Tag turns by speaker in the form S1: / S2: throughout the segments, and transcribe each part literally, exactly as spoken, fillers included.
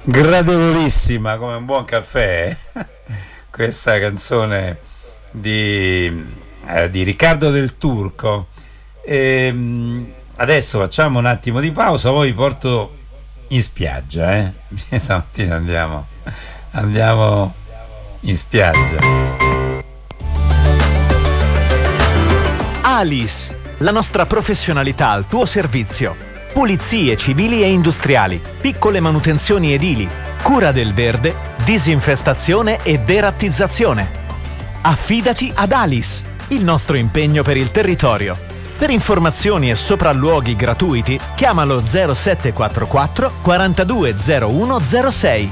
S1: gradevolissima come un buon caffè questa canzone di, eh, di Riccardo Del Turco. E, adesso facciamo un attimo di pausa, poi vi porto in spiaggia, eh? Stamattina andiamo andiamo in spiaggia.
S2: Alice, la nostra professionalità al tuo servizio. Pulizie civili e industriali, piccole manutenzioni edili, cura del verde, disinfestazione e derattizzazione. Affidati ad Alice, il nostro impegno per il territorio. Per informazioni e sopralluoghi gratuiti, chiamalo zero sette quattro quattro quarantadue zero uno zero sei.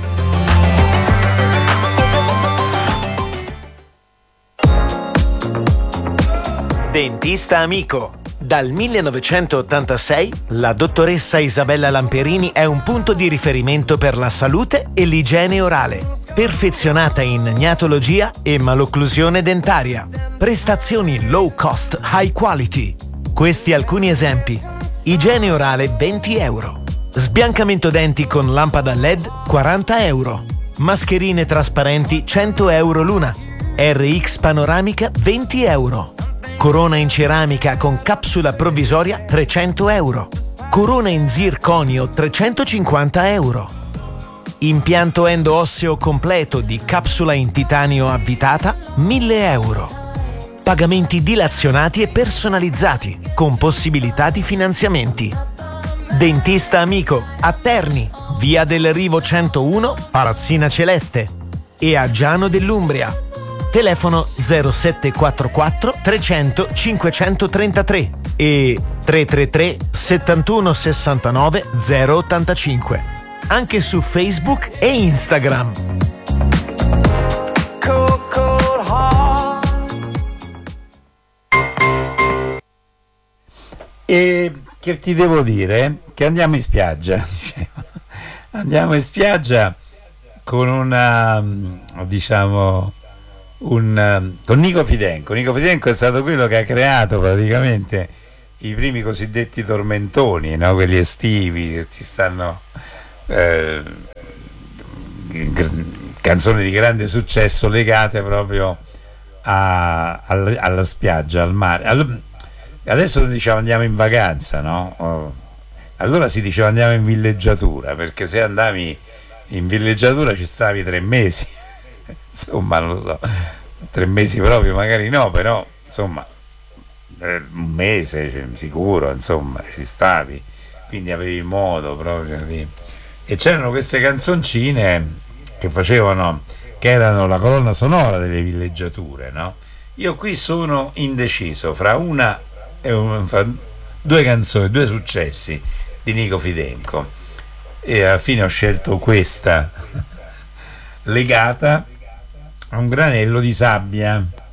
S2: Dentista amico. Dal millenovecentottantasei la dottoressa Isabella Lamperini è un punto di riferimento per la salute e l'igiene orale. Perfezionata in gnatologia e malocclusione dentaria. Prestazioni low cost, high quality. Questi alcuni esempi. Igiene orale venti euro. Sbiancamento denti con lampada L E D quaranta euro. Mascherine trasparenti cento euro l'una. R X panoramica venti euro. Corona in ceramica con capsula provvisoria trecento euro. Corona in zirconio trecentocinquanta euro. Impianto endo-osseo completo di capsula in titanio avvitata mille euro. Pagamenti dilazionati e personalizzati con possibilità di finanziamenti. Dentista amico a Terni, via del Rivo centouno, Palazzina Celeste, e a Giano dell'Umbria. Telefono zero sette quattro quattro trecento cinquecentotrentatré e tre tre tre settantuno sessantanove zero ottantacinque. Anche su Facebook e Instagram.
S1: E che ti devo dire? Che andiamo in spiaggia, dicevo. Andiamo in spiaggia con una, diciamo, un, con Nico Fidenco. Nico Fidenco è stato quello che ha creato praticamente i primi cosiddetti tormentoni, no? Quelli estivi che ti stanno eh, canzoni di grande successo legate proprio a, alla, alla spiaggia, al mare. All, adesso diciamo andiamo in vacanza, no? Oh, allora si diceva andiamo in villeggiatura, perché se andavi in villeggiatura ci stavi tre mesi. Insomma, non lo so, tre mesi proprio magari no, però insomma un mese cioè, sicuro, insomma ci stavi, quindi avevi modo proprio di... E c'erano queste canzoncine che facevano, che erano la colonna sonora delle villeggiature, no? Io qui sono indeciso fra una e un, fra due canzoni, due successi di Nico Fidenco, e alla fine ho scelto questa legata a un granello di sabbia.